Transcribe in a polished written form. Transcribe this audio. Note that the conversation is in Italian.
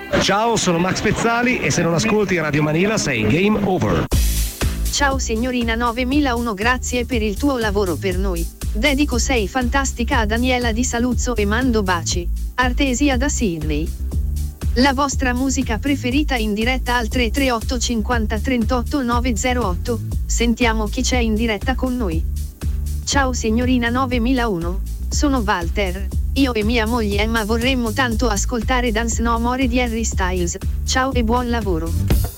Ciao, sono Max Pezzali e se non ascolti Radio Manila sei game over. Ciao signorina 9001, grazie per il tuo lavoro per noi. Dedico Sei fantastica a Daniela di Saluzzo e mando baci. Artesia da Sydney. La vostra musica preferita in diretta al 338 50 38 908. Sentiamo chi c'è in diretta con noi. Ciao signorina 9001. Sono Walter. Io e mia moglie Emma vorremmo tanto ascoltare Dance No More di Harry Styles. Ciao e buon lavoro.